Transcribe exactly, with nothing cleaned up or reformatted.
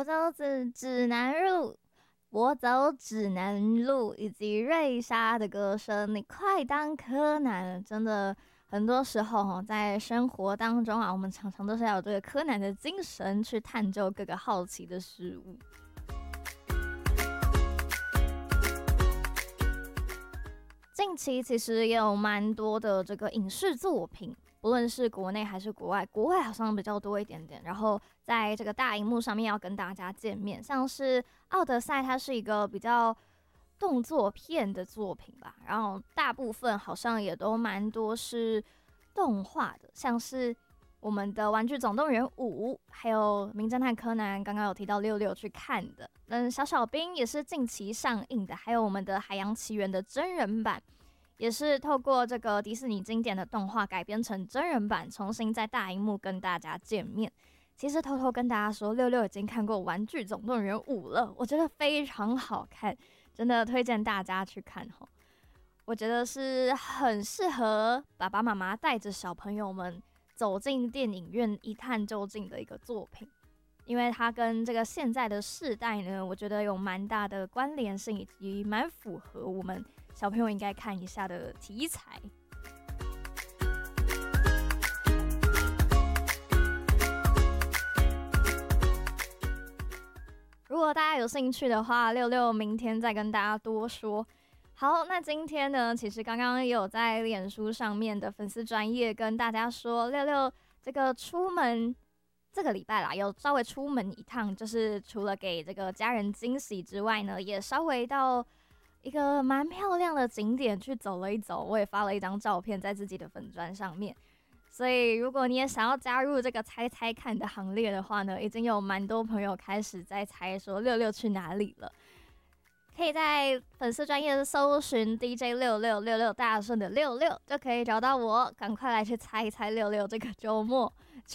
我走指指南路，我走指南路，以及瑞莎的歌声，你快当柯南，真的很多时候在生活当中啊，我们常常都是要有这个柯南的精神去探究各个好奇的事物。近期其实也有蛮多的这个影视作品，不论是国内还是国外，国外好像比较多一点点。然后在这个大荧幕上面要跟大家见面，像是《奥德赛》，它是一个比较动作片的作品吧，然后大部分好像也都蛮多是动画的，像是我们的《玩具总动员五》，还有《名侦探柯南》，刚刚有提到六六去看的，嗯，小小兵也是近期上映的，还有我们的《海洋奇缘》的真人版，也是透过这个迪士尼经典的动画改编成真人版，重新在大荧幕跟大家见面。其实偷偷跟大家说，六六已经看过《玩具总动员五》了，我觉得非常好看，真的推荐大家去看吼。我觉得是很适合爸爸妈妈带着小朋友们走进电影院一探究竟的一个作品，因为它跟这个现在的世代呢，我觉得有蛮大的关联性，以及蛮符合我们小朋友应该看一下的题材。如果大家有兴趣的话，六六明天再跟大家多说。好，那今天呢，其实刚刚也有在脸书上面的粉丝专页跟大家说，六六这个出门这个礼拜啦，有稍微出门一趟，就是除了给这个家人惊喜之外呢，也稍微到一个蛮漂亮的景点去走了一走，我也发了一张照片在自己的粉专上面。所以如果你也想要加入这个猜猜看的行列的话呢，已经有蛮多朋友开始在猜说六六去哪里了。可以在粉丝专页搜寻 D J 六六六六大顺的六六，就可以找到我，赶快来去猜一猜六六这个周末。